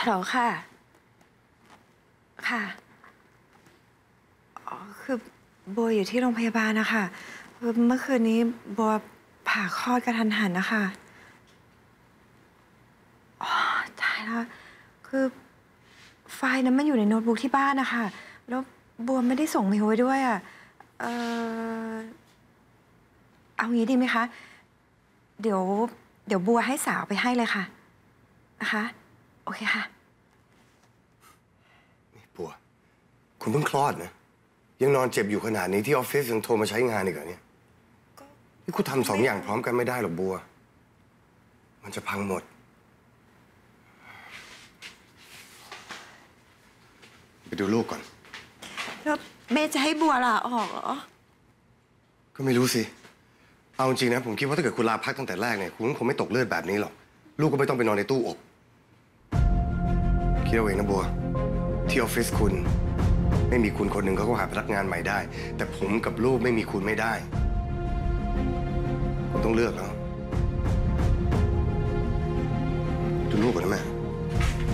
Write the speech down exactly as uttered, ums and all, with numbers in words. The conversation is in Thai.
ฮัลโหลค่ะค่ะอ๋อคือบัวอยู่ที่โรงพยาบาลนะคะคือเมื่อคืนนี้บัวผ่าคลอดกระทันหันนะคะอ๋อตายแล้วคือไฟล์นั้นมันอยู่ในโน้ตบุ๊กที่บ้านนะคะแล้วบัวไม่ได้ส่งเมลไว้ด้วยอ่ะเออเอางี้ดีไหมคะเดี๋ยวเดี๋ยวบัวให้สาวไปให้เลยค่ะนะคะโอเคค่ะนี่บัวคุณเพิ่งคลอดนะยังนอนเจ็บอยู่ขนาดนี้ที่ออฟฟิศยังโทรมาใช้งานอีกเหรอเนี่ยนี่คุณทำสองอย่างพร้อมกันไม่ได้หรอกบัวมันจะพังหมดไปดูลูกก่อนแล้วเมย์จะให้บัวลาออกเหรอก็ไม่รู้สิเอาจริงนะผมคิดว่าถ้าเกิดคุณลาพักตั้งแต่แรกเนี่ยคุณคงไม่ตกเลือดแบบนี้หรอกลูกก็ไม่ต้องไปนอนในตู้อบคิดเอาเองนะบัวที่ออฟฟิศคุณไม่มีคุณคนหนึ่งเขาก็หาพนักงานใหม่ได้แต่ผมกับลูกไม่มีคุณไม่ได้คุณต้องเลือกแล้ว